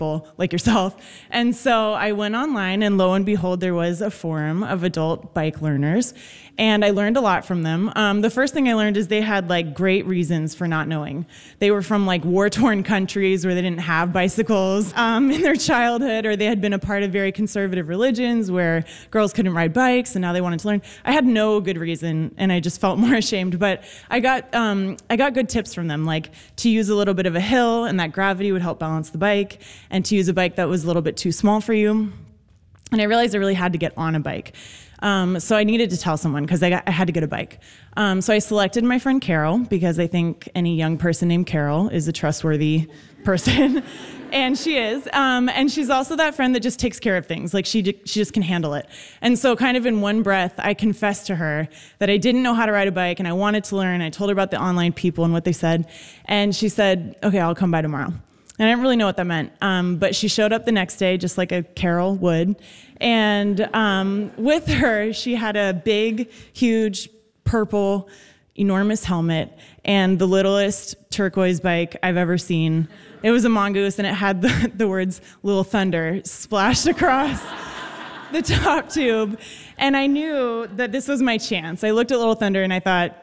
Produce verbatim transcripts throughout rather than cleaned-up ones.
like yourself. And so I went online, and lo and behold, there was a forum of adult bike learners, and I learned a lot from them. Um, the first thing I learned is they had like great reasons for not knowing. They were from like war-torn countries where they didn't have bicycles um, in their childhood, or they had been a part of very conservative religions where girls couldn't ride bikes, and now they wanted to learn. I had no good reason, and I just felt more ashamed. But I got um, I got good tips from them, like to use a little bit of a hill, and that gravity would help balance the bike, and to use a bike that was a little bit too small for you. And I realized I really had to get on a bike. Um, so I needed to tell someone because I, got, I had to get a bike. Um, so I selected my friend Carol because I think any young person named Carol is a trustworthy person. And she is. Um, and she's also that friend that just takes care of things. Like she, she just can handle it. And so kind of in one breath, I confessed to her that I didn't know how to ride a bike and I wanted to learn. I told her about the online people and what they said. And she said, okay, I'll come by tomorrow. And I didn't really know what that meant. Um, but she showed up the next day just like a Carol would. And um, with her, she had a big, huge, purple, enormous helmet and the littlest turquoise bike I've ever seen. It was a mongoose, and it had the, the words Little Thunder splashed across the top tube. And I knew that this was my chance. I looked at Little Thunder and I thought,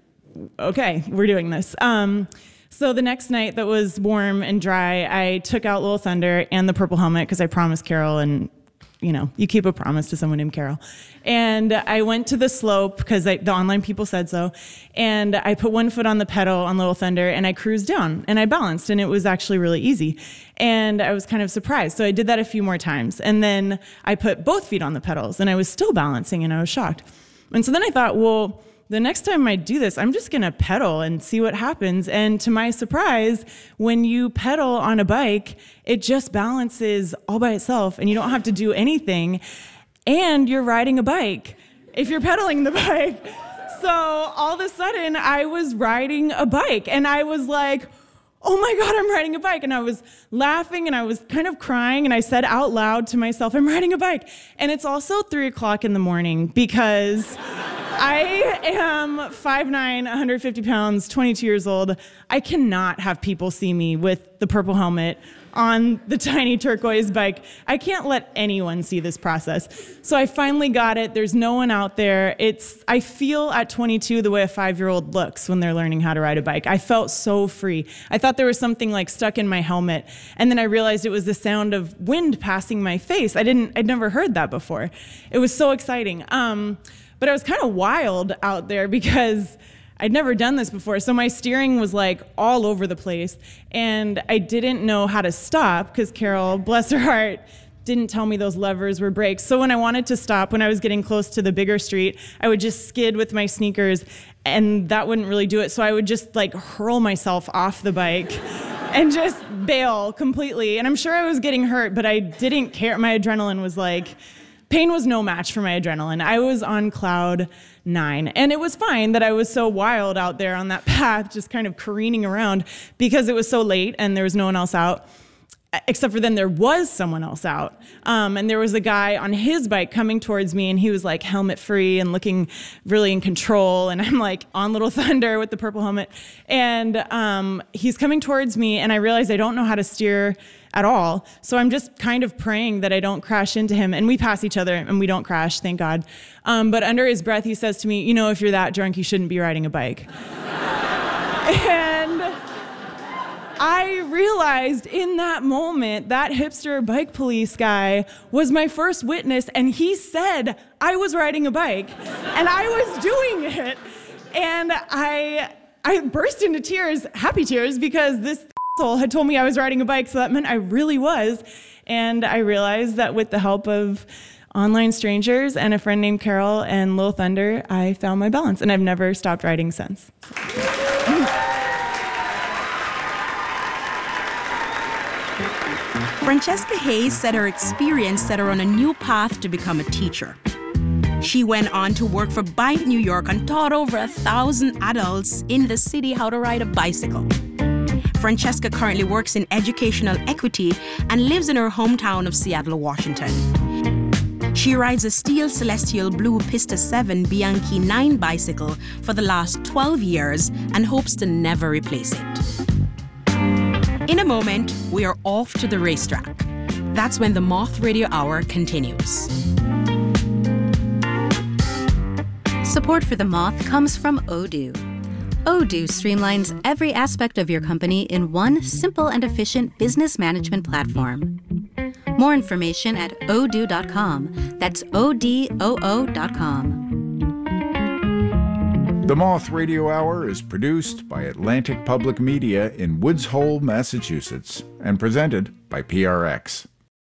okay, we're doing this. Um, So the next night that was warm and dry, I took out Little Thunder and the purple helmet because I promised Carol, and you know, you keep a promise to someone named Carol. And I went to the slope because the online people said so. And I put one foot on the pedal on Little Thunder and I cruised down and I balanced, and it was actually really easy. And I was kind of surprised. So I did that a few more times. And then I put both feet on the pedals and I was still balancing, and I was shocked. And so then I thought, well, the next time I do this, I'm just going to pedal and see what happens. And to my surprise, when you pedal on a bike, it just balances all by itself and you don't have to do anything. And you're riding a bike if you're pedaling the bike. So all of a sudden, I was riding a bike and I was like, oh my God, I'm riding a bike. And I was laughing and I was kind of crying, and I said out loud to myself, I'm riding a bike. And it's also three o'clock in the morning because I am five nine, one hundred fifty pounds, twenty-two years old. I cannot have people see me with the purple helmet on the tiny turquoise bike. I can't let anyone see this process. So I finally got it. There's no one out there. It's, I feel at twenty-two the way a five-year-old looks when they're learning how to ride a bike. I felt so free. I thought there was something like stuck in my helmet, and then I realized it was the sound of wind passing my face. I didn't, I'd never heard that before. It was so exciting. Um, but I was kind of wild out there because I'd never done this before, so my steering was like all over the place, and I didn't know how to stop because Carol, bless her heart, didn't tell me those levers were brakes. So when I wanted to stop, when I was getting close to the bigger street, I would just skid with my sneakers, and that wouldn't really do it. So I would just like hurl myself off the bike and just bail completely. And I'm sure I was getting hurt, but I didn't care. My adrenaline was like, pain was no match for my adrenaline. I was on cloud nine. And it was fine that I was so wild out there on that path, just kind of careening around, because it was so late and there was no one else out. Except for then there was someone else out. Um, and there was a guy on his bike coming towards me, and he was like helmet free and looking really in control. And I'm like on Little Thunder with the purple helmet. And um, he's coming towards me, and I realize I don't know how to steer at all. So I'm just kind of praying that I don't crash into him. And we pass each other and we don't crash, thank God. Um, but under his breath, he says to me, you know, if you're that drunk, you shouldn't be riding a bike. And I realized in that moment that hipster bike police guy was my first witness, and he said I was riding a bike and I was doing it. And I I burst into tears, happy tears, because this asshole had told me I was riding a bike, so that meant I really was. And I realized that with the help of online strangers and a friend named Carol and Little Thunder, I found my balance, and I've never stopped riding since. Francesca Hayes said her experience set her on a new path to become a teacher. She went on to work for Bike New York and taught over a thousand adults in the city how to ride a bicycle. Francesca currently works in educational equity and lives in her hometown of Seattle, Washington. She rides a Steel Celestial Blue Pista seven Bianchi nine bicycle for the last twelve years and hopes to never replace it. In a moment, we are off to the racetrack. That's when the Moth Radio Hour continues. Support for The Moth comes from Odoo. Odoo streamlines every aspect of your company in one simple and efficient business management platform. More information at odoo dot com. That's O D O O dot com. The Moth Radio Hour is produced by Atlantic Public Media in Woods Hole, Massachusetts, and presented by P R X.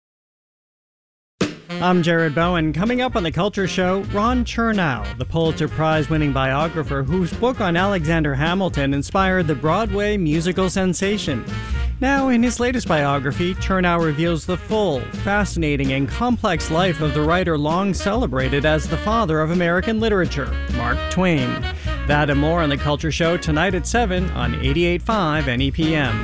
I'm Jared Bowen. Coming up on The Culture Show, Ron Chernow, the Pulitzer Prize-winning biographer whose book on Alexander Hamilton inspired the Broadway musical sensation. Now, in his latest biography, Chernow reveals the full, fascinating, and complex life of the writer long celebrated as the father of American literature, Mark Twain. That and more on The Culture Show tonight at seven on eighty-eight point five N E P M.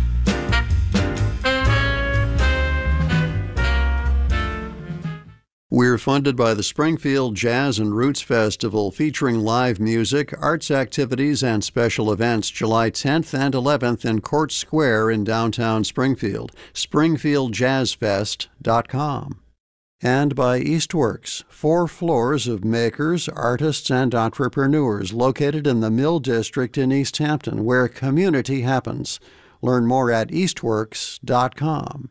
We're funded by the Springfield Jazz and Roots Festival, featuring live music, arts activities, and special events July tenth and eleventh in Court Square in downtown Springfield. springfield jazz fest dot com. And by Eastworks, four floors of makers, artists, and entrepreneurs located in the Mill District in East Hampton, where community happens. Learn more at eastworks dot com.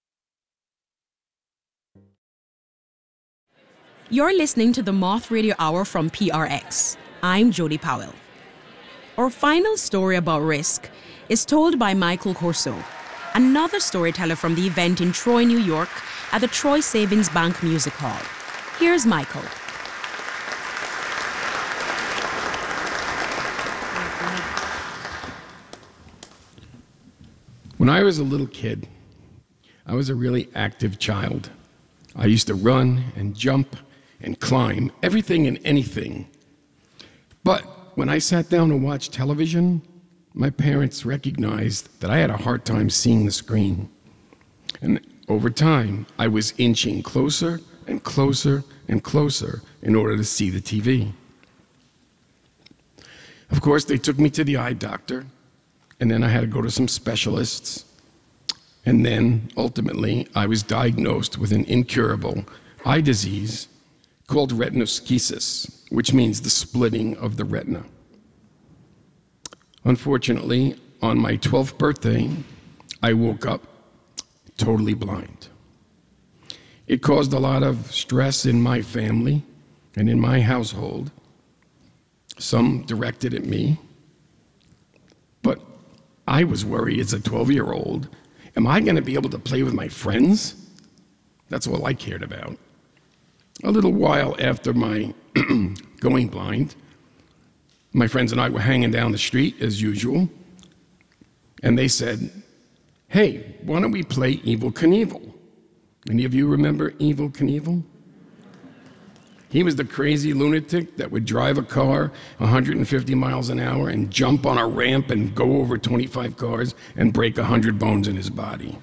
You're listening to the Moth Radio Hour from P R X. I'm Jody Powell. Our final story about risk is told by Michael Corso, another storyteller from the event in Troy, New York, at the Troy Savings Bank Music Hall. Here's Michael. When I was a little kid, I was a really active child. I used to run and jump and climb, everything and anything. But when I sat down to watch television, my parents recognized that I had a hard time seeing the screen. And over time, I was inching closer and closer and closer in order to see the T V. Of course, they took me to the eye doctor, and then I had to go to some specialists. And then, ultimately, I was diagnosed with an incurable eye disease called retinoschisis, which means the splitting of the retina. Unfortunately, on my twelfth birthday, I woke up totally blind. It caused a lot of stress in my family and in my household, some directed at me, but I was worried as a twelve-year-old, am I going to be able to play with my friends? That's all I cared about. A little while after my going blind, my friends and I were hanging down the street as usual, and they said, hey, why don't we play Evel Knievel? Any of you remember Evel Knievel? He was the crazy lunatic that would drive a car one hundred fifty miles an hour and jump on a ramp and go over twenty-five cars and break one hundred bones in his body.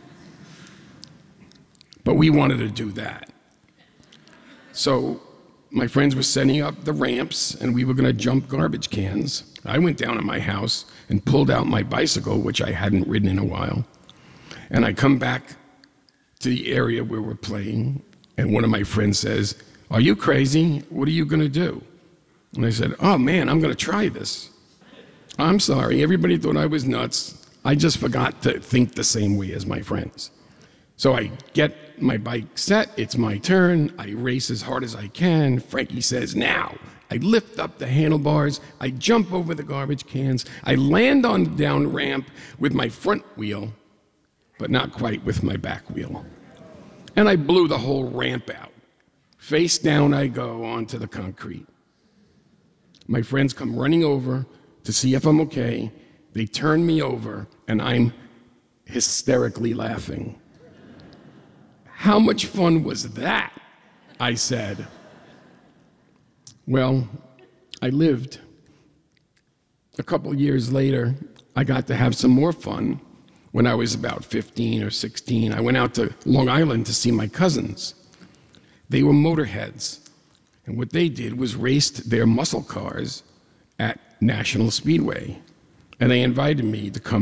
But we wanted to do that. So my friends were setting up the ramps, and we were going to jump garbage cans. I went down to my house and pulled out my bicycle, which I hadn't ridden in a while. And I come back to the area where we're playing, and one of my friends says, are you crazy? What are you going to do? And I said, oh, man, I'm going to try this. I'm sorry. Everybody thought I was nuts. I just forgot to think the same way as my friends. So I get my bike set. It's my turn. I race as hard as I can. Frankie says, now. I lift up the handlebars. I jump over the garbage cans. I land on the down ramp with my front wheel, but not quite with my back wheel. And I blew the whole ramp out. Face down I go onto the concrete. My friends come running over to see if I'm okay. They turn me over, and I'm hysterically laughing. How much fun was that? I said. Well, I lived. A couple years later, I got to have some more fun. When I was about fifteen or sixteen, I went out to Long Island to see my cousins. They were motorheads, and what they did was raced their muscle cars at National Speedway, and they invited me to come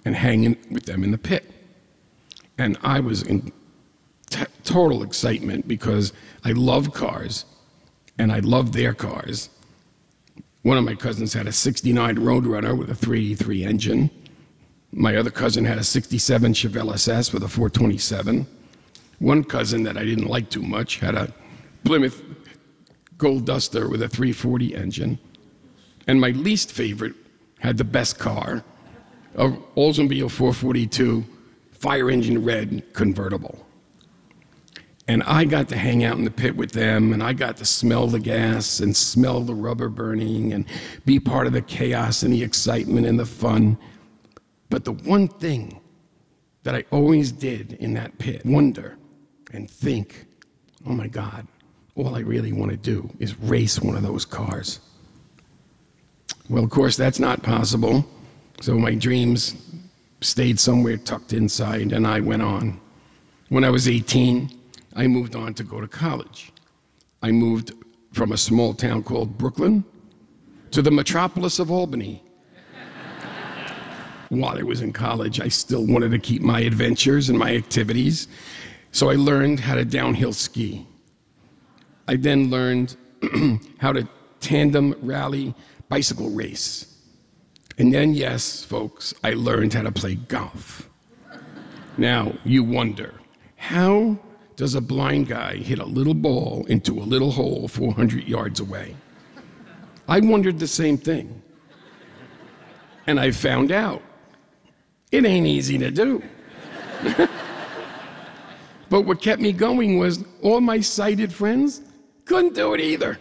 and hanging with them in the pit. And I was in t- total excitement because I love cars, and I love their cars. One of my cousins had a sixty-nine Roadrunner with a three eighty-three engine. My other cousin had a sixty-seven Chevelle S S with a four twenty-seven. One cousin that I didn't like too much had a Plymouth Gold Duster with a three forty engine. And my least favorite had the best car, a Oldsmobile four forty-two fire engine red convertible. And I got to hang out in the pit with them, and I got to smell the gas and smell the rubber burning and be part of the chaos and the excitement and the fun. But the one thing that I always did in that pit, wonder and think, oh my God, all I really want to do is race one of those cars. Well, of course, that's not possible. So my dreams stayed somewhere tucked inside, and I went on. When I was eighteen, I moved on to go to college. I moved from a small town called Brooklyn to the metropolis of Albany. While I was in college, I still wanted to keep my adventures and my activities, so I learned how to downhill ski. I then learned how to tandem rally bicycle race. And then, yes, folks, I learned how to play golf. Now, you wonder, how does a blind guy hit a little ball into a little hole four hundred yards away? I wondered the same thing. And I found out it ain't easy to do. But what kept me going was all my sighted friends couldn't do it either.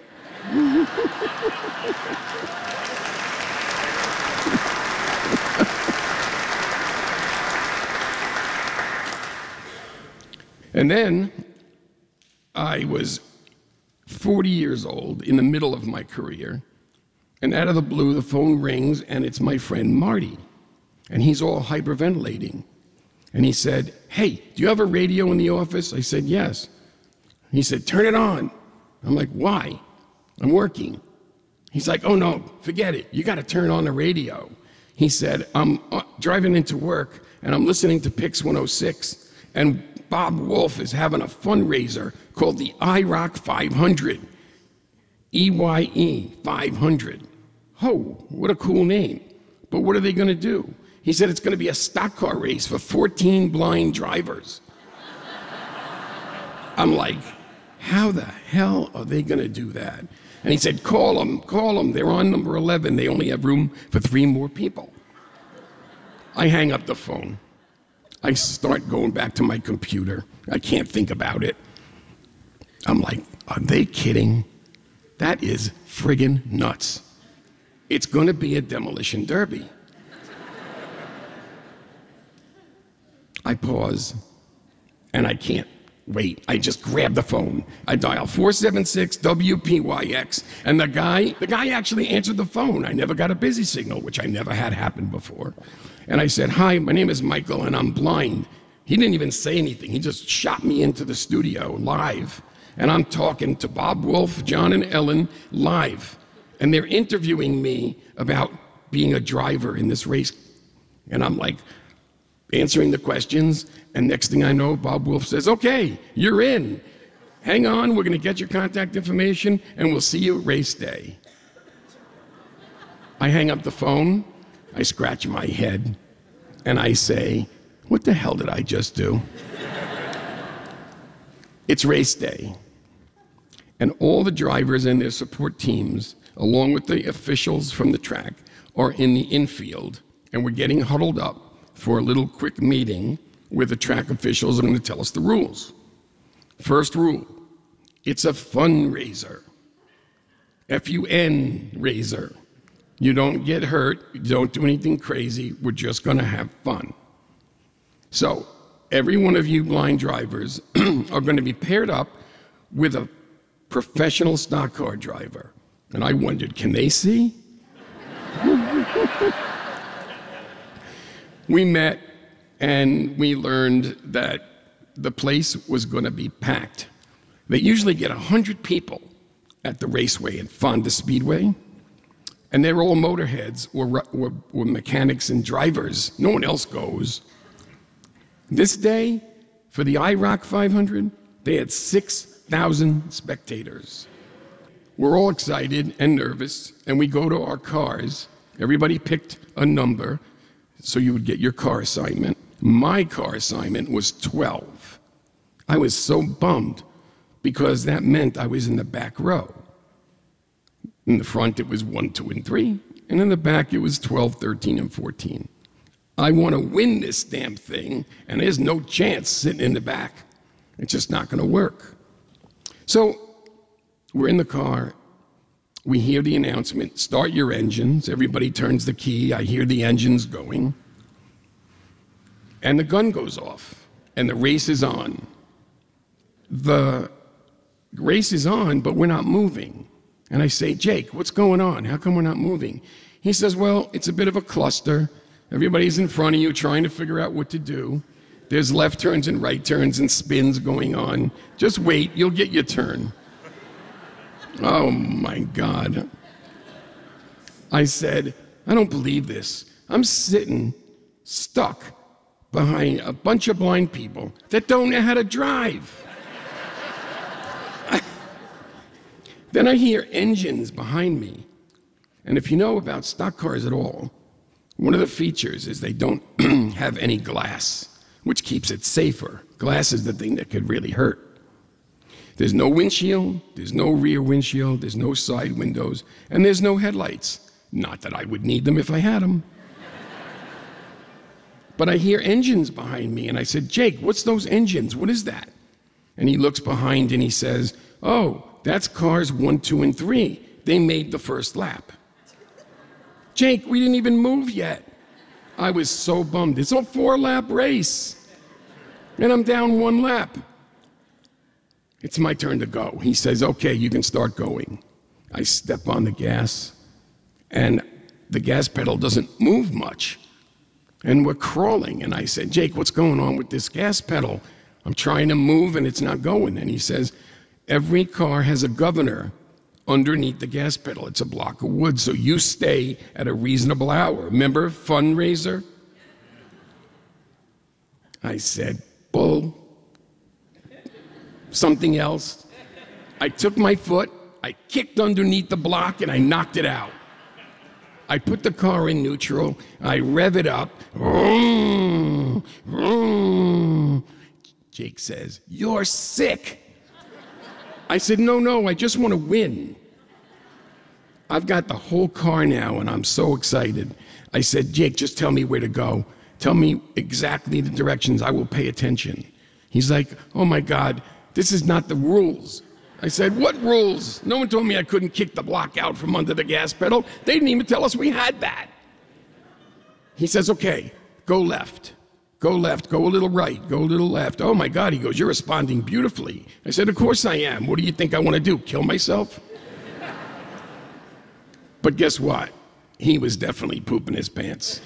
And then I was forty years old, in the middle of my career, and out of the blue, the phone rings, and it's my friend Marty. And he's all hyperventilating. And he said, hey, do you have a radio in the office? I said, yes. He said, turn it on. I'm like, why? I'm working. He's like, oh, no, forget it. You got to turn on the radio. He said, I'm uh, driving into work, and I'm listening to Pix one oh six, and Bob Wolf is having a fundraiser called the I ROC five hundred, E Y E five hundred. Oh, what a cool name. But what are they going to do? He said it's going to be a stock car race for fourteen blind drivers. I'm like, how the hell are they going to do that? And he said, call them, call them. They're on number eleven. They only have room for three more people. I hang up the phone. I start going back to my computer. I can't think about it. I'm like, are they kidding? That is friggin' nuts. It's going to be a demolition derby. I pause, and I can't wait. I just grab the phone. I dial four seven six W P Y X, and the guy, the guy actually answered the phone. I never got a busy signal, which I never had happen before. And I said, hi, my name is Michael, and I'm blind. He didn't even say anything. He just shot me into the studio live. And I'm talking to Bob Wolf, John, and Ellen live. And they're interviewing me about being a driver in this race. And I'm like, answering the questions. And next thing I know, Bob Wolf says, okay, you're in. Hang on, we're going to get your contact information, and we'll see you at race day. I hang up the phone. I scratch my head, and I say, what the hell did I just do? It's race day. And all the drivers and their support teams, along with the officials from the track, are in the infield, and we're getting huddled up for a little quick meeting where the track officials are going to tell us the rules. First rule, it's a fundraiser. F U N raiser. You don't get hurt, you don't do anything crazy, we're just gonna have fun. So, every one of you blind drivers are gonna be paired up with a professional stock car driver. And I wondered, can they see? We met and we learned that the place was gonna be packed. They usually get one hundred people at the raceway at Fonda Speedway. And they're all motorheads or, or, or mechanics and drivers. No one else goes. This day, for the I ROC five hundred, they had six thousand spectators. We're all excited and nervous, and we go to our cars. Everybody picked a number so you would get your car assignment. My car assignment was twelve. I was so bummed because that meant I was in the back row. In the front, it was one, two, and three. And in the back, it was twelve, thirteen, and fourteen. I want to win this damn thing, and there's no chance sitting in the back. It's just not going to work. So we're in the car. We hear the announcement, start your engines. Everybody turns the key. I hear the engines going. And the gun goes off, and the race is on. The race is on, but we're not moving. And I say, Jake, what's going on? How come we're not moving? He says, well, it's a bit of a cluster. Everybody's in front of you trying to figure out what to do. There's left turns and right turns and spins going on. Just wait, you'll get your turn. Oh my God. I said, I don't believe this. I'm sitting stuck behind a bunch of blind people that don't know how to drive. Then I hear engines behind me. And if you know about stock cars at all, one of the features is they don't have any glass, which keeps it safer. Glass is the thing that could really hurt. There's no windshield, there's no rear windshield, there's no side windows, and there's no headlights. Not that I would need them if I had them. But I hear engines behind me, and I said, Jake, what's those engines? What is that? And he looks behind and he says, oh, that's cars one, two, and three. They made the first lap. Jake, we didn't even move yet. I was so bummed. It's a four-lap race, and I'm down one lap. It's my turn to go. He says, okay, you can start going. I step on the gas, and the gas pedal doesn't move much. And we're crawling, and I said, Jake, what's going on with this gas pedal? I'm trying to move, and it's not going. And he says, every car has a governor underneath the gas pedal. It's a block of wood, so you stay at a reasonable hour. Remember, fundraiser? I said, bull. Something else. I took my foot, I kicked underneath the block, and I knocked it out. I put the car in neutral, I rev it up. Vroom, vroom. Jake says, you're sick. I said, no, no, I just want to win. I've got the whole car now, and I'm so excited. I said, Jake, just tell me where to go. Tell me exactly the directions. I will pay attention. He's like, oh, my God, this is not the rules. I said, what rules? No one told me I couldn't kick the block out from under the gas pedal. They didn't even tell us we had that. He says, okay, go left. Go left, go a little right, go a little left. Oh my God, he goes, you're responding beautifully. I said, of course I am. What do you think I want to do, kill myself? But guess what? He was definitely pooping his pants.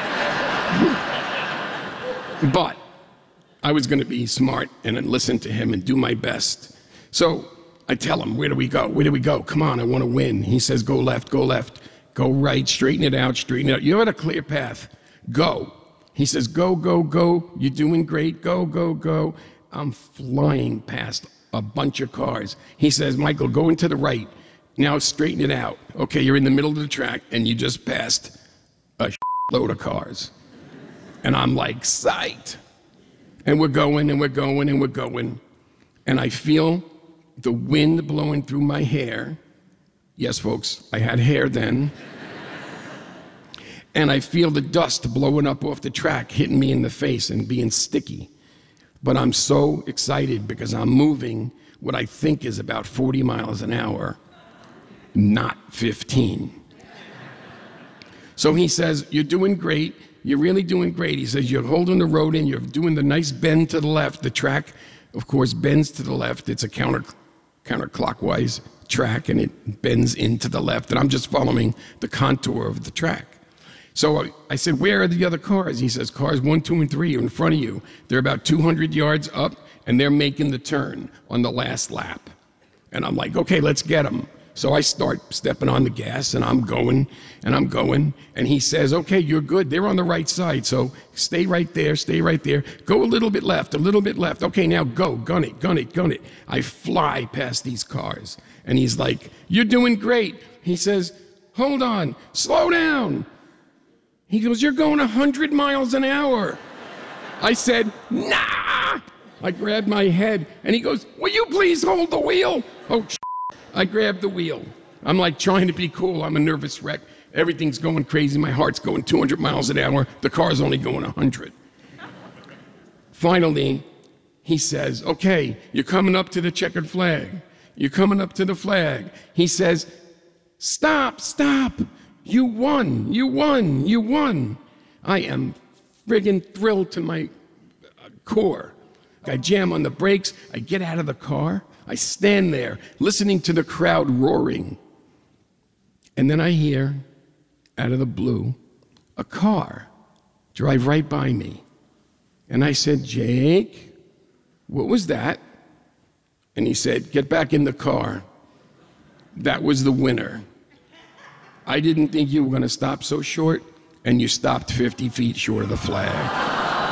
But I was going to be smart and listen to him and do my best. So I tell him, where do we go? Where do we go? Come on, I want to win. He says, go left, go left, go right, straighten it out, straighten it out. You have a clear path. Go. He says, go, go, go. You're doing great. Go, go, go. I'm flying past a bunch of cars. He says, Michael, go into the right. Now straighten it out. Okay, you're in the middle of the track, and you just passed a load of cars. And I'm like, psyched. And we're going, and we're going, and we're going. And I feel the wind blowing through my hair. Yes, folks, I had hair then. And I feel the dust blowing up off the track, hitting me in the face and being sticky. But I'm so excited because I'm moving what I think is about forty miles an hour, not fifteen. So he says, you're doing great. You're really doing great. He says, you're holding the road in. You're doing the nice bend to the left. The track, of course, bends to the left. It's a counter counterclockwise track, and it bends into the left. And I'm just following the contour of the track. So I said, where are the other cars? He says, cars one, two, and three are in front of you. They're about two hundred yards up, and they're making the turn on the last lap. And I'm like, okay, let's get them. So I start stepping on the gas, and I'm going, and I'm going, and he says, okay, you're good. They're on the right side, so stay right there, stay right there. Go a little bit left, a little bit left. Okay, now go, gun it, gun it, gun it. I fly past these cars, and he's like, you're doing great. He says, hold on, slow down. He goes, you're going one hundred miles an hour. I said, nah. I grabbed my head, and he goes, will you please hold the wheel? Oh, shit. I grabbed the wheel. I'm like trying to be cool. I'm a nervous wreck. Everything's going crazy. My heart's going two hundred miles an hour. The car's only going one hundred. Finally, he says, okay, you're coming up to the checkered flag. You're coming up to the flag. He says, stop, stop. You won, you won, you won. I am friggin' thrilled to my core. I jam on the brakes. I get out of the car. I stand there listening to the crowd roaring. And then I hear, out of the blue, a car drive right by me. And I said, Jake, what was that? And he said, get back in the car. That was the winner. I didn't think you were going to stop so short, and you stopped fifty feet short of the flag.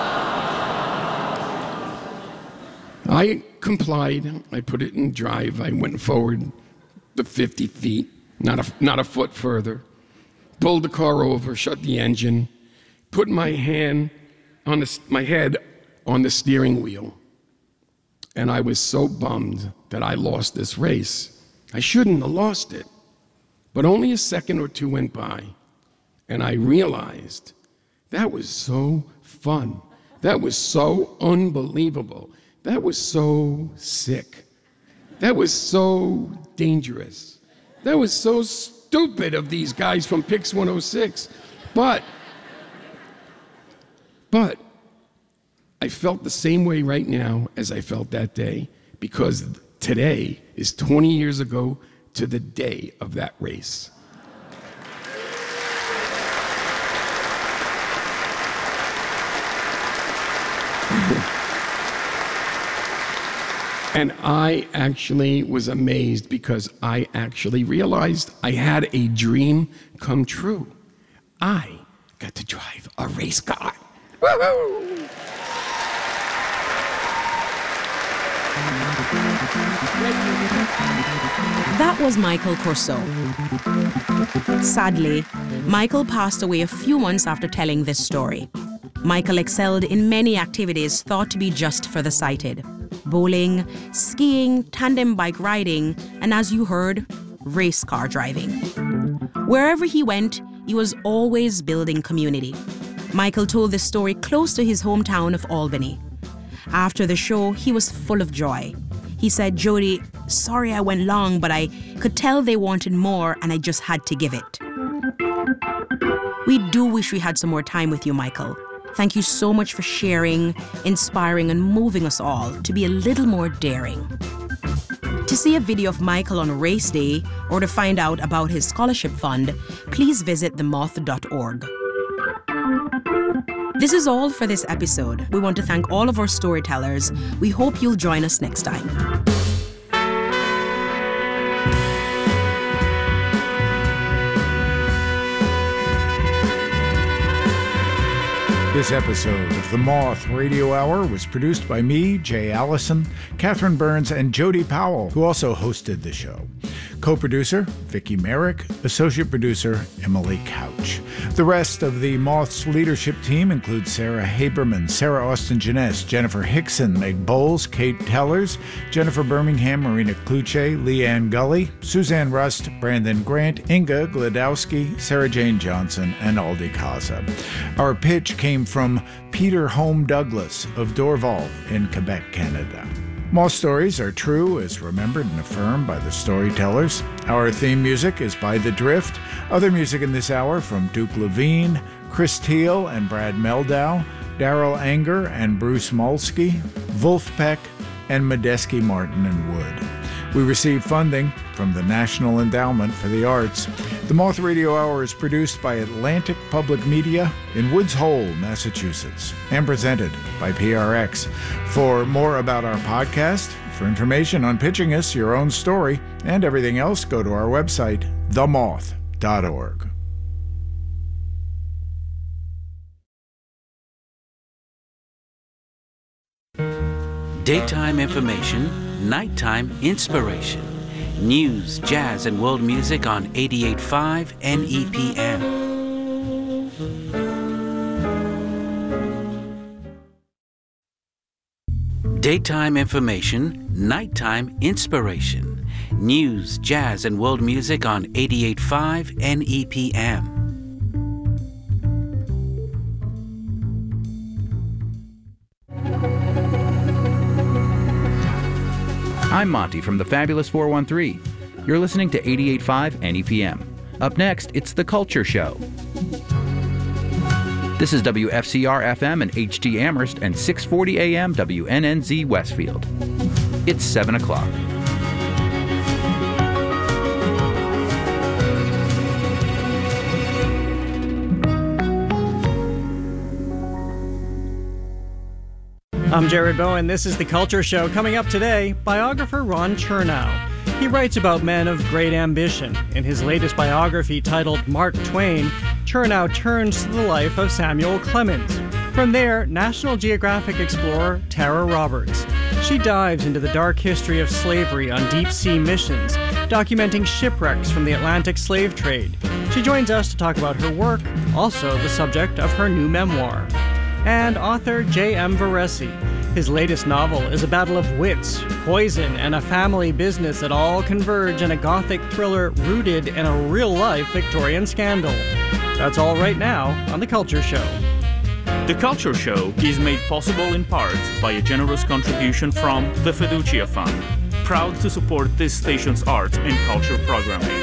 I complied. I put it in drive. I went forward the fifty feet, not a, not a foot further. Pulled the car over, shut the engine, put my hand on the, my head on the steering wheel. And I was so bummed that I lost this race. I shouldn't have lost it. But only a second or two went by, and I realized that was so fun. That was so unbelievable. That was so sick. That was so dangerous. That was so stupid of these guys from Pix one oh six. But, but, I felt the same way right now as I felt that day, because today is twenty years ago to the day of that race. And I actually was amazed because I actually realized I had a dream come true. I got to drive a race car. Woo-hoo! That was Michael Corso. Sadly, Michael passed away a few months after telling this story. Michael excelled in many activities thought to be just for the sighted. Bowling, skiing, tandem bike riding, and as you heard, race car driving. Wherever he went, he was always building community. Michael told this story close to his hometown of Albany. After the show, he was full of joy. He said, Jody, sorry I went long, but I could tell they wanted more and I just had to give it. We do wish we had some more time with you, Michael. Thank you so much for sharing, inspiring, and moving us all to be a little more daring. To see a video of Michael on race day or to find out about his scholarship fund, please visit the moth dot org. This is all for this episode. We want to thank all of our storytellers. We hope you'll join us next time. This episode of The Moth Radio Hour was produced by me, Jay Allison, Catherine Burns, and Jody Powell, who also hosted the show. Co-producer, Vicki Merrick. Associate producer, Emily Couch. The rest of the Moth's leadership team includes Sarah Haberman, Sarah Austin-Jeunesse, Jennifer Hickson, Meg Bowles, Kate Tellers, Jennifer Birmingham, Marina Kluche, Leanne Gully, Suzanne Rust, Brandon Grant, Inga Gladowski, Sarah Jane Johnson, and Aldi Kaza. Our pitch came from Peter Home Douglas of Dorval in Quebec, Canada. Moth stories are true as remembered and affirmed by the storytellers. Our theme music is by The Drift. Other music in this hour from Duke Levine, Chris Teal and Brad Meldow, Daryl Anger and Bruce Molsky, Wolfpeck, and Medeski Martin and Wood. We receive funding from the National Endowment for the Arts. The Moth Radio Hour is produced by Atlantic Public Media in Woods Hole, Massachusetts, and presented by P R X. For more about our podcast, For information on pitching us your own story and everything else, go to our website, the moth dot org. Daytime information, nighttime inspiration. News, jazz, and world music on eighty-eight point five N E P M. Daytime information, nighttime inspiration. News, jazz, and world music on eighty-eight point five N E P M. I'm Monty from the Fabulous four one three. You're listening to eighty-eight point five N E P M. Up next, it's The Culture Show. This is W F C R F M and H T Amherst and six forty A M W N N Z Westfield. It's seven o'clock. I'm Jared Bowen. This is The Culture Show. Coming up today, biographer Ron Chernow. He writes about men of great ambition. In his latest biography titled Mark Twain, Chernow turns to the life of Samuel Clemens. From there, National Geographic explorer Tara Roberts. She dives into the dark history of slavery on deep-sea missions, documenting shipwrecks from the Atlantic slave trade. She joins us to talk about her work, also the subject of her new memoir. And author J M Varesi. His latest novel is a battle of wits, poison, and a family business that all converge in a gothic thriller rooted in a real-life Victorian scandal. That's all right now on The Culture Show. The Culture Show is made possible in part by a generous contribution from the Fiducia Fund, proud to support this station's art and culture programming.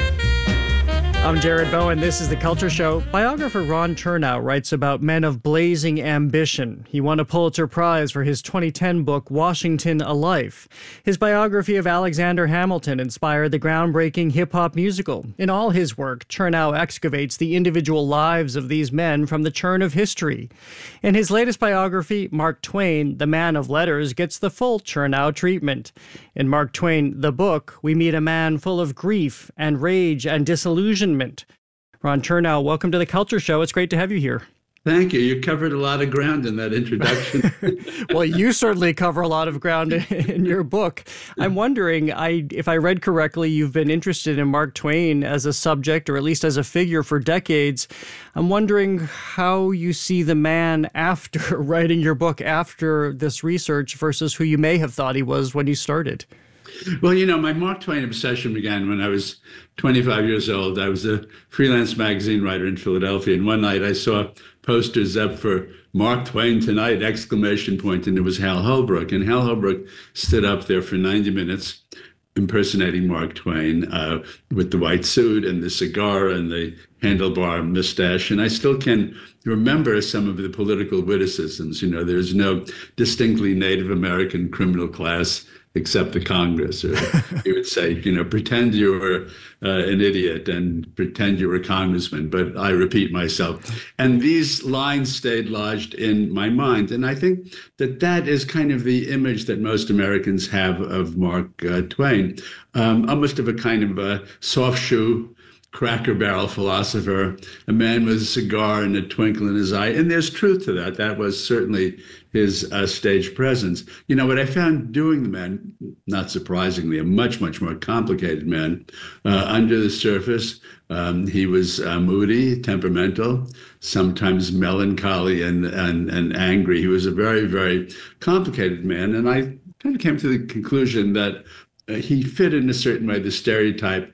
I'm Jared Bowen. This is The Culture Show. Biographer Ron Chernow writes about men of blazing ambition. He won a Pulitzer Prize for his twenty ten book, Washington, A Life. His biography of Alexander Hamilton inspired the groundbreaking hip-hop musical. In all his work, Chernow excavates the individual lives of these men from the churn of history. In his latest biography, Mark Twain, the man of letters, gets the full Chernow treatment. In Mark Twain, the book, we meet a man full of grief and rage and disillusionment. Ron Chernow, welcome to The Culture Show. It's great to have you here. Thank you. You covered a lot of ground in that introduction. Well, you certainly cover a lot of ground in your book. I'm wondering, I, if I read correctly, you've been interested in Mark Twain as a subject, or at least as a figure, for decades. I'm wondering how you see the man after writing your book, after this research, versus who you may have thought he was when you started. Well, you know, my Mark Twain obsession began when I was twenty-five years old. I was a freelance magazine writer in Philadelphia, and one night I saw posters up for Mark Twain Tonight, exclamation point, and it was Hal Holbrook. And Hal Holbrook stood up there for ninety minutes impersonating Mark Twain uh, with the white suit and the cigar and the handlebar mustache. And I still can remember some of the political witticisms. You know, there's no distinctly Native American criminal class except the Congress. Or he would say, you know, pretend you were uh, an idiot and pretend you were a congressman, but I repeat myself. And these lines stayed lodged in my mind. And I think that that is kind of the image that most Americans have of Mark uh, Twain, um, almost of a kind of a soft shoe, Cracker Barrel philosopher, a man with a cigar and a twinkle in his eye. And there's truth to that. That was certainly his uh, stage presence. You know, what I found doing the man, not surprisingly, a much, much more complicated man. Uh, under the surface, um, he was uh, moody, temperamental, sometimes melancholy and, and, and angry. He was a very, very complicated man. And I kind of came to the conclusion that uh, he fit in a certain way the stereotype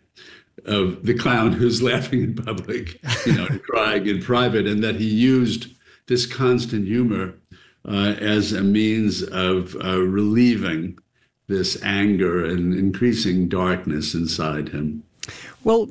of the clown who's laughing in public, you know, and crying in private, and that he used this constant humor uh, as a means of uh, relieving this anger and increasing darkness inside him. Well,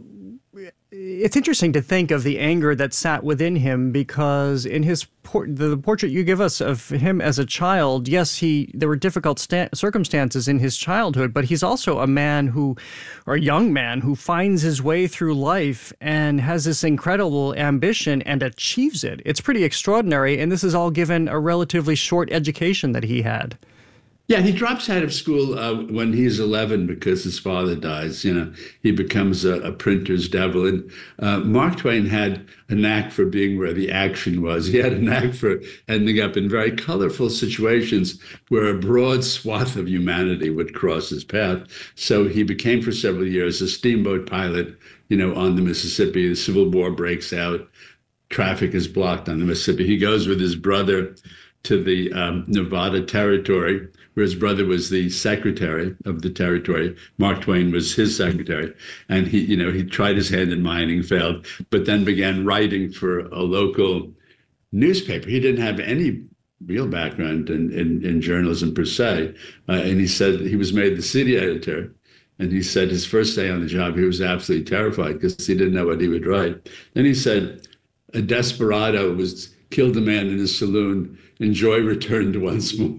it's interesting to think of the anger that sat within him, because in his por- the portrait you give us of him as a child, yes, he there were difficult sta- circumstances in his childhood, but he's also a man who, or a young man who finds his way through life and has this incredible ambition and achieves it. It's pretty extraordinary, and this is all given a relatively short education that he had. Yeah, he drops out of school uh, when he's eleven because his father dies. You know, he becomes a, a printer's devil. And uh, Mark Twain had a knack for being where the action was. He had a knack for ending up in very colorful situations where a broad swath of humanity would cross his path. So he became for several years a steamboat pilot, you know, on the Mississippi. The Civil War breaks out. Traffic is blocked on the Mississippi. He goes with his brother to the um, Nevada Territory, where his brother was the secretary of the territory. Mark Twain was his secretary. And he, you know, he tried his hand in mining, failed, but then began writing for a local newspaper. He didn't have any real background in, in, in journalism per se. Uh, and he said he was made the city editor. And he said his first day on the job, he was absolutely terrified because he didn't know what he would write. Then he said, a desperado was killed a man in his saloon, and joy returned once more.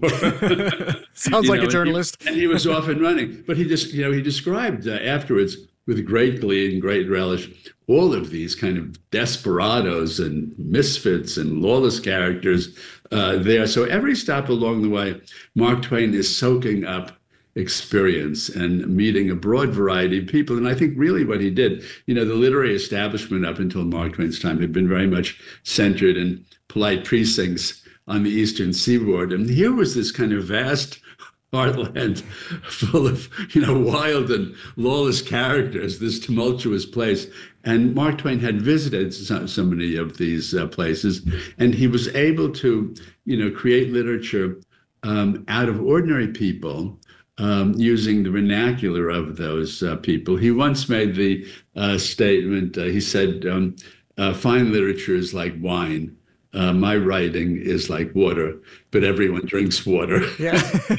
Sounds You like know, a journalist. And he, and he was off and running. But he just, you know, he described uh, afterwards with great glee and great relish all of these kind of desperados and misfits and lawless characters uh, there. So every stop along the way, Mark Twain is soaking up experience and meeting a broad variety of people. And I think really what he did, you know, the literary establishment up until Mark Twain's time had been very much centered in polite precincts on the Eastern Seaboard. And here was this kind of vast heartland full of, you know, wild and lawless characters, this tumultuous place. And Mark Twain had visited so, so many of these uh, places, and he was able to, you know, create literature um, out of ordinary people, um, using the vernacular of those uh, people. He once made the uh, statement, uh, he said, um, uh, fine literature is like wine. Uh, my writing is like water, but everyone drinks water. Yeah.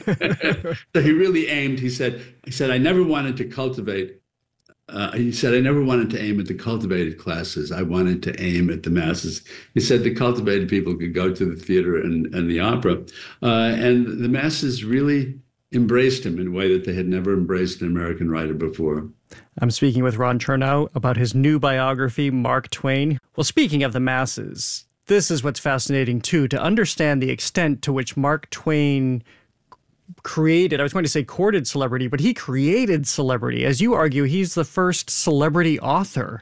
So he really aimed, he said, he said, I never wanted to cultivate, uh, he said, I never wanted to aim at the cultivated classes. I wanted to aim at the masses. He said the cultivated people could go to the theater and, and the opera. Uh, and the masses really embraced him in a way that they had never embraced an American writer before. I'm speaking with Ron Chernow about his new biography, Mark Twain. Well, speaking of the masses, this is what's fascinating, too, to understand the extent to which Mark Twain created, I was going to say courted celebrity, but he created celebrity. As you argue, he's the first celebrity author.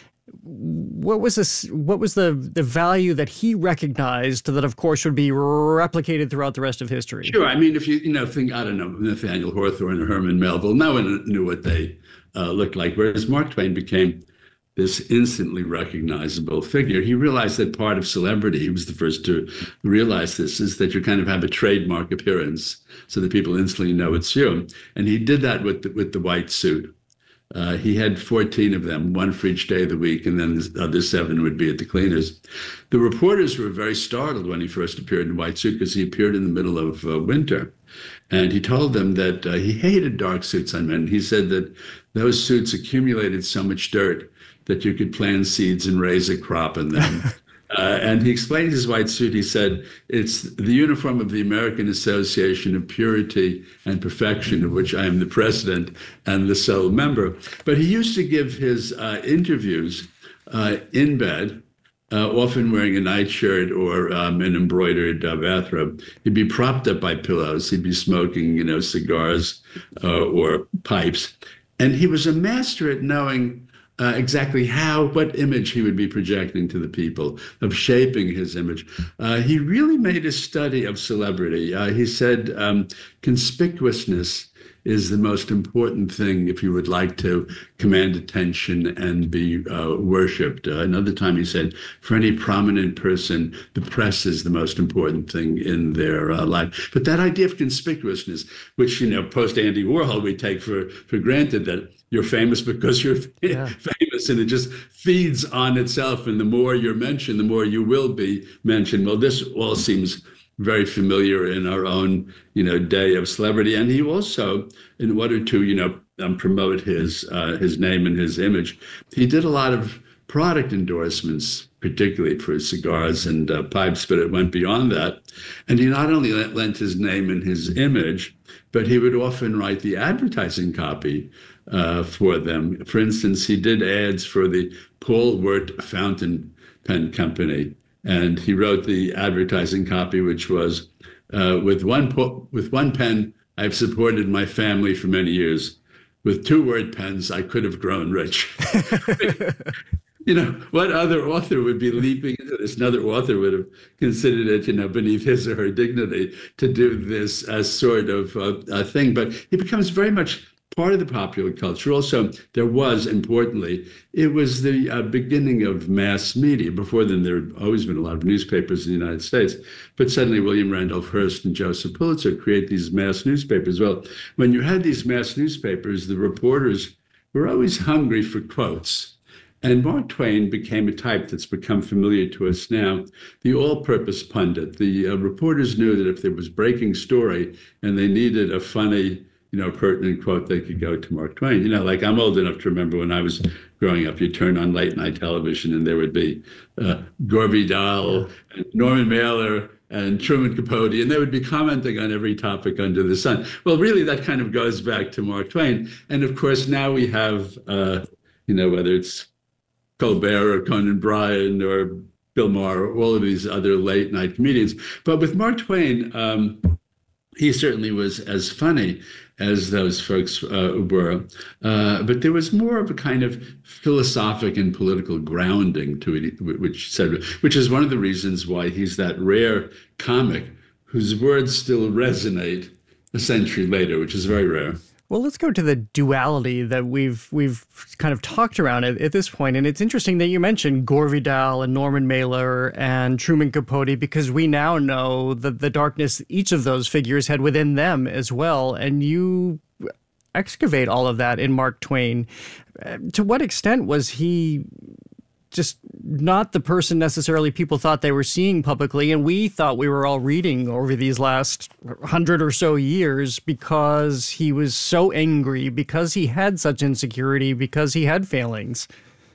What was this, what was the, the value that he recognized that, of course, would be replicated throughout the rest of history? Sure. I mean, if you, you know, think, I don't know, Nathaniel Hawthorne or Herman Melville, no one knew what they uh, looked like, whereas Mark Twain became this instantly recognizable figure. He realized that part of celebrity, he was the first to realize this, is that you kind of have a trademark appearance so that people instantly know it's you. And he did that with the, with the white suit. Uh, he had fourteen of them, one for each day of the week, and then the other seven would be at the cleaners. The reporters were very startled when he first appeared in white suit because he appeared in the middle of uh, winter. And he told them that uh, he hated dark suits on men. He said that those suits accumulated so much dirt that you could plant seeds and raise a crop in them. uh, and he explained his white suit. He said, it's the uniform of the American Association of Purity and Perfection, of which I am the president and the sole member. But he used to give his uh, interviews uh, in bed, uh, often wearing a nightshirt or um, an embroidered uh, bathrobe. He'd be propped up by pillows. He'd be smoking, you know, cigars uh, or pipes. And he was a master at knowing Uh, exactly how, what image he would be projecting to the people, of shaping his image. Uh, he really made a study of celebrity. Uh, he said um, conspicuousness is the most important thing if you would like to command attention and be uh, worshipped. Uh, another time he said, for any prominent person, the press is the most important thing in their uh, life. But that idea of conspicuousness, which, you know, post Andy Warhol, we take for, for granted that you're famous because you're yeah. famous, and it just feeds on itself. And the more you're mentioned, the more you will be mentioned. Well, this all seems very familiar in our own, you know, day of celebrity. And he also, in order to, you know, um, promote his uh, his name and his image, he did a lot of product endorsements, particularly for cigars and uh, pipes, but it went beyond that. And he not only lent his name and his image, but he would often write the advertising copy uh, for them. For instance, he did ads for the Paul Wirt Fountain Pen Company, and he wrote the advertising copy, which was, uh, with one po- with one pen, I've supported my family for many years. With two word pens, I could have grown rich. You know, what other author would be leaping into this? Another author would have considered it, you know, beneath his or her dignity to do this as sort of uh, a thing. But he becomes very much part of the popular culture. Also, there was, importantly, it was the uh, beginning of mass media. Before then, there had always been a lot of newspapers in the United States. But suddenly, William Randolph Hearst and Joseph Pulitzer create these mass newspapers. Well, when you had these mass newspapers, the reporters were always hungry for quotes. And Mark Twain became a type that's become familiar to us now, the all-purpose pundit. The uh, reporters knew that if there was breaking story and they needed a funny, you know, pertinent quote, they could go to Mark Twain. You know, like I'm old enough to remember when I was growing up, you turn on late night television and there would be uh, Gore Vidal, and Norman Mailer, and Truman Capote, and they would be commenting on every topic under the sun. Well, really, that kind of goes back to Mark Twain. And of course, now we have, uh, you know, whether it's Colbert or Conan Bryan or Bill Maher, or all of these other late night comedians. But with Mark Twain, um, he certainly was as funny as those folks uh, were. Uh, but there was more of a kind of philosophic and political grounding to it, which said, which is one of the reasons why he's that rare comic whose words still resonate a century later, which is very rare. Well, let's go to the duality that we've we've kind of talked around at, at this point. And it's interesting that you mentioned Gore Vidal and Norman Mailer and Truman Capote, because we now know the, the darkness each of those figures had within them as well. And you excavate all of that in Mark Twain. To what extent was he just not the person necessarily people thought they were seeing publicly, and we thought we were all reading over these last hundred or so years, because he was so angry, because he had such insecurity, because he had failings?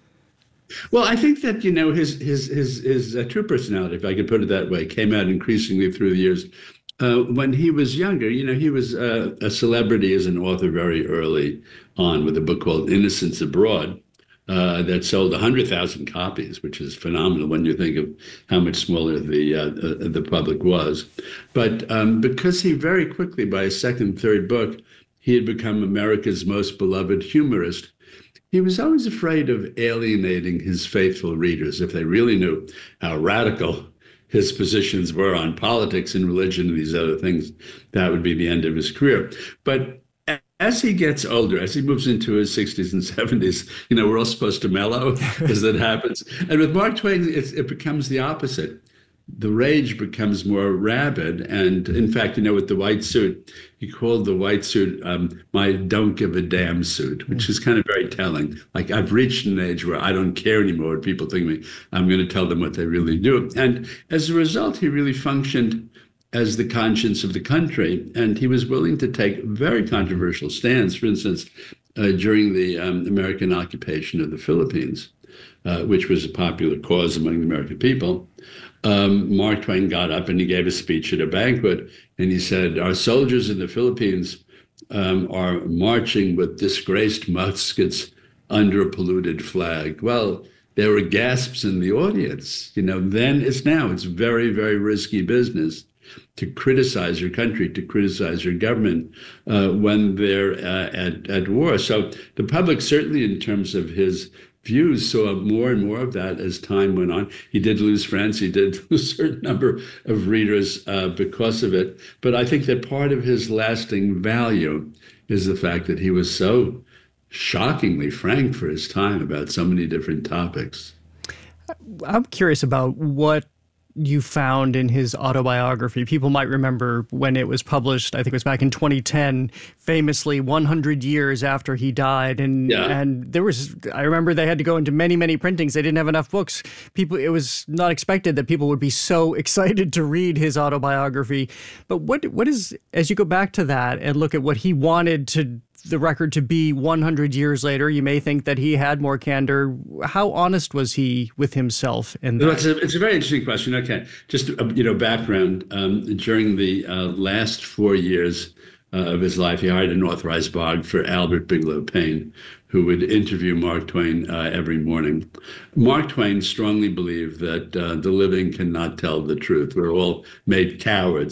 Well, I think that, you know, his his his his uh, true personality, if I could put it that way, came out increasingly through the years. Uh, when he was younger, you know, he was uh, a celebrity as an author very early on with a book called Innocents Abroad. Uh, that sold one hundred thousand copies, which is phenomenal when you think of how much smaller the uh, uh, the public was. But um, because he very quickly, by his second, third book, he had become America's most beloved humorist, he was always afraid of alienating his faithful readers. If they really knew how radical his positions were on politics and religion and these other things, that would be the end of his career. But as he gets older, as he moves into his sixties and seventies, you know, we're all supposed to mellow as that happens. And with Mark Twain, it, it becomes the opposite. The rage becomes more rabid. And in fact, you know, with the white suit, he called the white suit um, my don't give a damn suit, which is kind of very telling. Like, I've reached an age where I don't care anymore what people think of me. I'm going to tell them what they really do. And as a result, he really functioned as the conscience of the country. And he was willing to take very controversial stands. For instance, uh, during the um, American occupation of the Philippines, uh, which was a popular cause among the American people, um, Mark Twain got up and he gave a speech at a banquet. And he said, our soldiers in the Philippines um, are marching with disgraced muskets under a polluted flag. Well, there were gasps in the audience. You know, then it's now, it's very, very risky business to criticize your country, to criticize your government uh, when they're uh, at, at war. So the public, certainly in terms of his views, saw more and more of that as time went on. He did lose friends. He did lose a certain number of readers uh, because of it. But I think that part of his lasting value is the fact that he was so shockingly frank for his time about so many different topics. I'm curious about what you found in his autobiography. People might remember when it was published, I think it was back in twenty ten, famously one hundred years after he died. And yeah. and there was, I remember they had to go into many, many printings. They didn't have enough books. People, it was not expected that people would be so excited to read his autobiography. But what what is, as you go back to that and look at what he wanted to the record to be one hundred years later, you may think that he had more candor. How honest was he with himself in that? Well, it's, a, it's a very interesting question. Okay, just, you know, background. Um, during the uh, last four years uh, of his life, he hired an authorized biographer, Albert Bigelow Paine, who would interview Mark Twain uh, every morning. Mark Twain strongly believed that uh, the living cannot tell the truth. We're all made cowards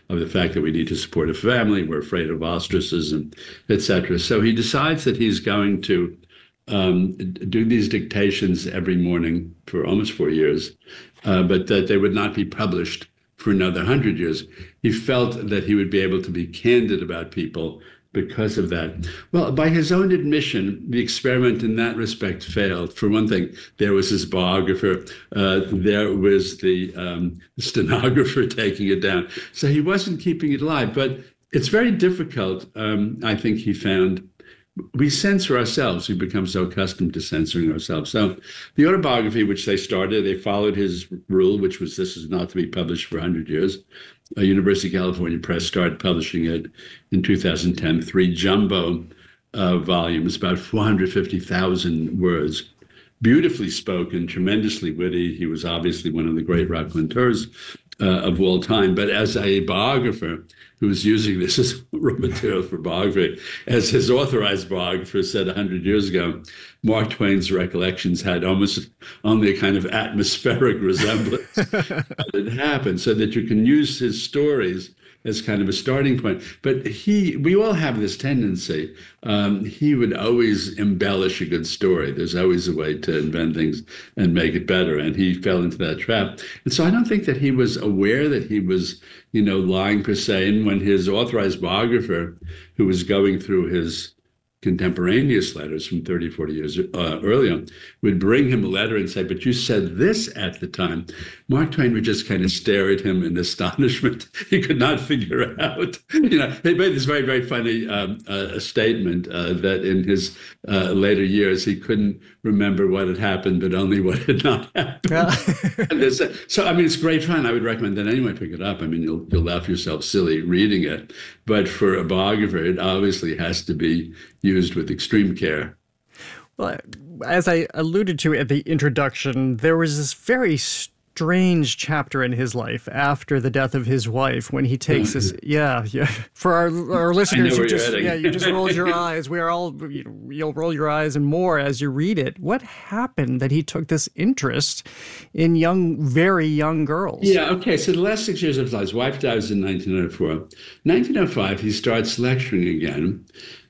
of the fact that we need to support a family, we're afraid of ostracism, et cetera. So he decides that he's going to um, do these dictations every morning for almost four years, uh, but that they would not be published for another hundred years. He felt that he would be able to be candid about people because of that. Well, by his own admission, the experiment in that respect failed. For one thing, there was his biographer, uh, there was the um, stenographer taking it down. So he wasn't keeping it alive. But it's very difficult, um, I think he found. We censor ourselves. We become so accustomed to censoring ourselves. So the autobiography, which they started, they followed his rule, which was this is not to be published for one hundred years. Uh, University of California Press started publishing it in two thousand ten, three jumbo uh, volumes, about four hundred fifty thousand words. Beautifully spoken, tremendously witty. He was obviously one of the great raconteurs uh, of all time. But as a biographer who was using this as raw material for biography, as his authorized biographer said one hundred years ago, Mark Twain's recollections had almost only a kind of atmospheric resemblance that it happened, so that you can use his stories as kind of a starting point. But he, we all have this tendency. Um, he would always embellish a good story. There's always a way to invent things and make it better. And he fell into that trap. And so I don't think that he was aware that he was, you know, lying per se. And when his authorized biographer, who was going through his contemporaneous letters from thirty, forty years uh, earlier, would bring him a letter and say, but you said this at the time. Mark Twain would just kind of stare at him in astonishment. He could not figure out. You know, he made this very, very funny um, uh, statement uh, that in his uh, later years, he couldn't remember what had happened, but only what had not happened. Yeah. And so, I mean, it's great fun. I would recommend that anyone pick it up. I mean, you'll, you'll laugh yourself silly reading it. But for a biographer, it obviously has to be used with extreme care. Well, as I alluded to at the introduction, there was this very strange chapter in his life after the death of his wife when he takes this. Yeah, yeah. For our our listeners, you just yeah, you just rolled your eyes. We are all you know, you'll roll your eyes and more as you read it. What happened that he took this interest in young, very young girls? Yeah. Okay. So the last six years of his life, his wife dies in nineteen oh four. nineteen oh five, he starts lecturing again.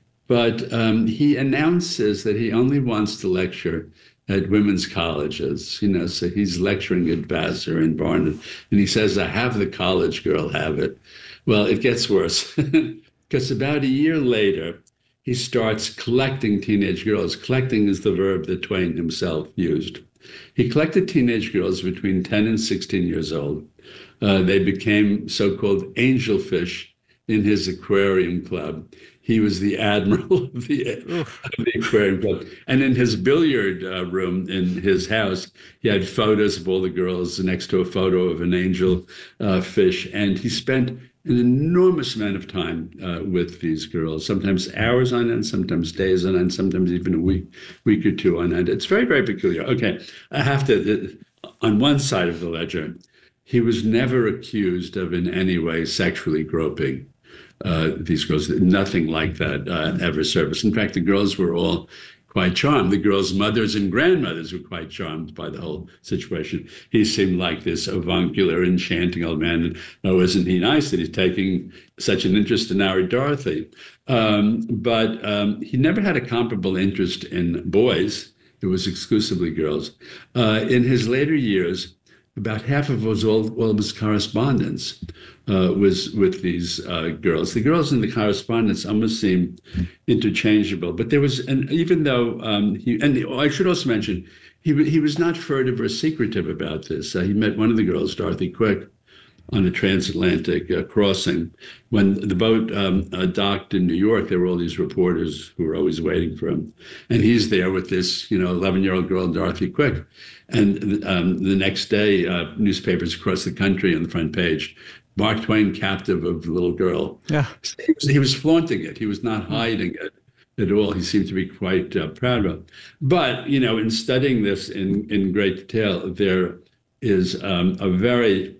But um, he announces that he only wants to lecture at women's colleges, you know, so he's lecturing at Vassar and Barnard, and he says, I have the college girl have it. Well, it gets worse, because about a year later, he starts collecting teenage girls. Collecting is the verb that Twain himself used. He collected teenage girls between ten and sixteen years old. Uh, they became so-called angelfish in his aquarium club. He was the admiral of the, of the aquarium club. And in his billiard uh, room in his house, he had photos of all the girls next to a photo of an angel uh, fish. And he spent an enormous amount of time uh, with these girls, sometimes hours on end, sometimes days on end, sometimes even a week, week or two on end. It's very, very peculiar. Okay, I have to, on one side of the ledger, he was never accused of in any way sexually groping Uh, these girls. Nothing like that uh, ever surfaced. In fact, the girls were all quite charmed. The girls' mothers and grandmothers were quite charmed by the whole situation. He seemed like this avuncular, enchanting old man. And, oh, isn't he nice that he's taking such an interest in our Dorothy? Um, but um, he never had a comparable interest in boys. It was exclusively girls. Uh, in his later years, about half of his, all, all of his correspondence uh, was with these uh, girls. The girls in the correspondence almost seemed interchangeable, but there was, and even though um, he, and I should also mention, he he was not furtive or secretive about this. Uh, he met one of the girls, Dorothy Quick, on a transatlantic uh, crossing. When the boat um, uh, docked in New York, there were all these reporters who were always waiting for him. And he's there with this, you know, eleven-year-old girl, Dorothy Quick. And um, the next day, uh, newspapers across the country on the front page, Mark Twain captive of the little girl. Yeah, he was, he was flaunting it. He was not hiding it at all. He seemed to be quite uh, proud of it. But, you know, in studying this in, in great detail, there is um, a very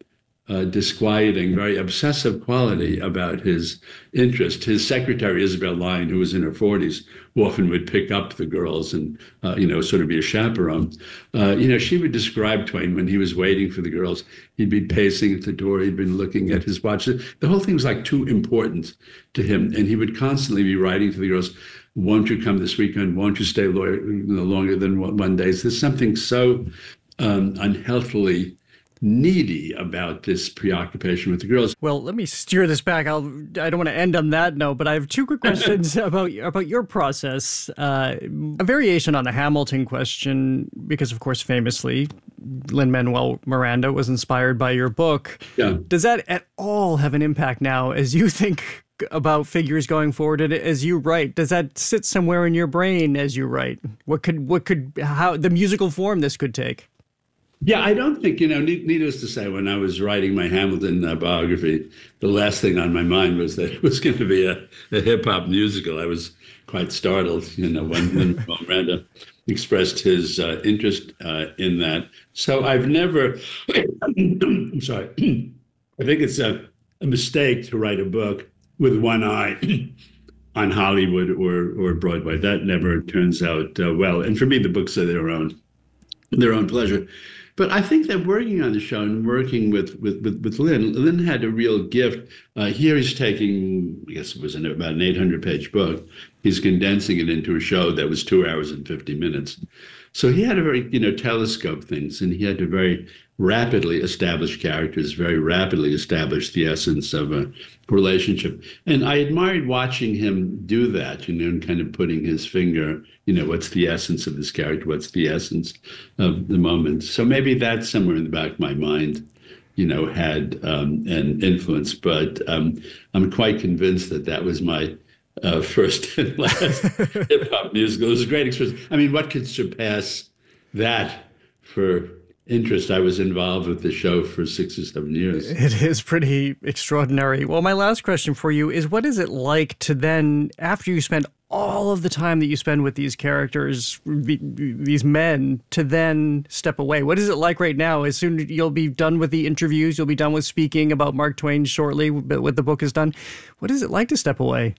uh, disquieting, very obsessive quality about his interest. His secretary, Isabel Lyon, who was in her forties, often would pick up the girls and, uh, you know, sort of be a chaperone. Uh, you know, she would describe Twain when he was waiting for the girls. He'd be pacing at the door. He'd been looking at his watch. The whole thing was like too important to him. And he would constantly be writing to the girls, won't you come this weekend? Won't you stay longer than one day? So there's something so um, unhealthily needy about this preoccupation with the girls. Well, let me steer this back. I'll, I don't want to end on that note, but I have two quick questions about about your process. Uh, a variation on the Hamilton question, because, of course, famously, Lin-Manuel Miranda was inspired by your book. Yeah. Does that at all have an impact now as you think about figures going forward and as you write? Does that sit somewhere in your brain as you write? What could, what could, how, the musical form this could take? Yeah, I don't think, you know, needless to say, when I was writing my Hamilton uh, biography, the last thing on my mind was that it was going to be a, a hip-hop musical. I was quite startled, you know, when, when Miranda expressed his uh, interest uh, in that. So I've never, I'm sorry, I think it's a, a mistake to write a book with one eye on Hollywood or, or Broadway. That never turns out uh, well. And for me, the books are their own, their own pleasure. But I think that working on the show and working with with with, with Lin, Lin had a real gift. Uh, here he's taking, I guess it was an, about an eight hundred page book. He's condensing it into a show that was two hours and fifty minutes. So he had to very, you know, telescope things, and he had to very rapidly establish characters, very rapidly establish the essence of a relationship. And I admired watching him do that, you know, and kind of putting his finger, you know, what's the essence of this character? What's the essence of the moment? So maybe that's somewhere in the back of my mind, you know, had um, an influence. But um, I'm quite convinced that that was my uh, first and last hip-hop musical. It was a great experience. I mean, what could surpass that for interest? I was involved with the show for six or seven years. It is pretty extraordinary. Well, my last question for you is, what is it like to then, after you spend all of the time that you spend with these characters, these men, to then step away? What is it like right now? As soon as you'll be done with the interviews, you'll be done with speaking about Mark Twain shortly, but when the book is done, what is it like to step away?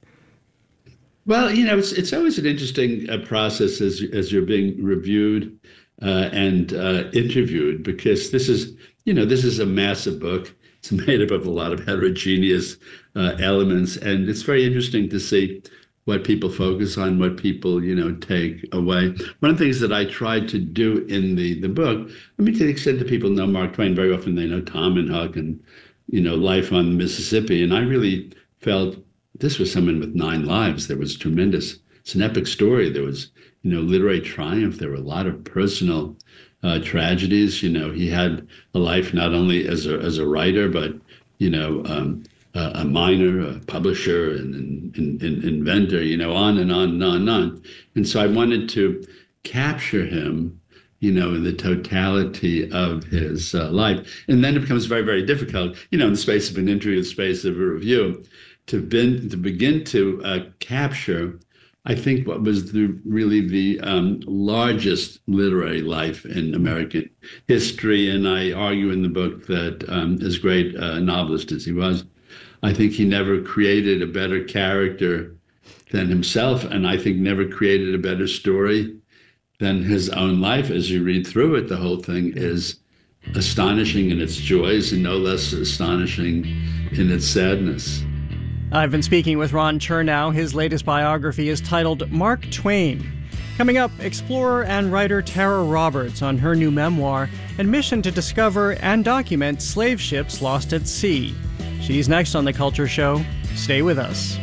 Well, you know, it's it's always an interesting uh, process as as you're being reviewed uh, and uh, interviewed, because this is, you know, this is a massive book. It's made up of a lot of heterogeneous uh, elements, and it's very interesting to see what people focus on, what people, you know, take away. One of the things that I tried to do in the the book, I mean, to the extent that people know Mark Twain, very often they know Tom and Huck and, you know, Life on the Mississippi, and I really felt this was someone with nine lives. There was tremendous, it's an epic story. There was, you know, literary triumph. There were a lot of personal uh, tragedies. You know, he had a life not only as a as a writer, but, you know, um, uh, a miner, a publisher, and an inventor, you know, on and on and on and on. And so I wanted to capture him, you know, in the totality of his uh, life. And then it becomes very, very difficult, you know, in the space of an interview, in the space of a review, to, been, to begin to uh, capture, I think, what was the, really the um, largest literary life in American history. And I argue in the book that um, as great a novelist as he was, I think he never created a better character than himself, and I think never created a better story than his own life. As you read through it, the whole thing is astonishing in its joys and no less astonishing in its sadness. I've been speaking with Ron Chernow. His latest biography is titled Mark Twain. Coming up, explorer and writer Tara Roberts on her new memoir and mission to discover and document slave ships lost at sea. She's next on The Culture Show. Stay with us.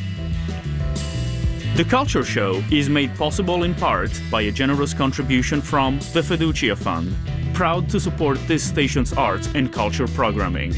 The Culture Show is made possible in part by a generous contribution from the Fiducia Fund, proud to support this station's arts and culture programming.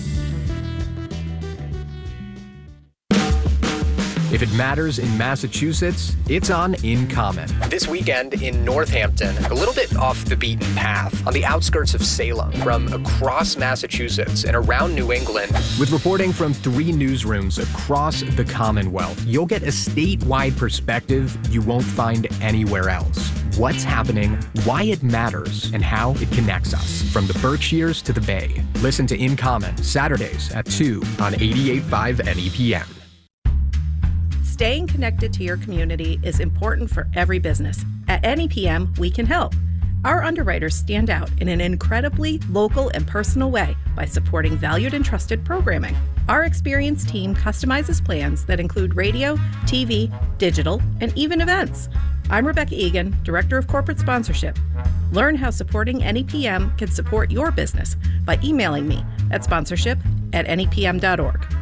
If it matters in Massachusetts, it's on In Common. This weekend in Northampton, a little bit off the beaten path, on the outskirts of Salem, from across Massachusetts and around New England. With reporting from three newsrooms across the Commonwealth, you'll get a statewide perspective you won't find anywhere else. what's happening, why it matters, and how it connects us, from the Berkshires to the Bay. Listen to In Common, Saturdays at two on eighty-eight point five N E P M. Staying connected to your community is important for every business. At N E P M, we can help. Our underwriters stand out in an incredibly local and personal way by supporting valued and trusted programming. Our experienced team customizes plans that include radio, T V, digital, and even events. I'm Rebecca Egan, Director of Corporate Sponsorship. Learn how supporting N E P M can support your business by emailing me at sponsorship at N E P M dot org.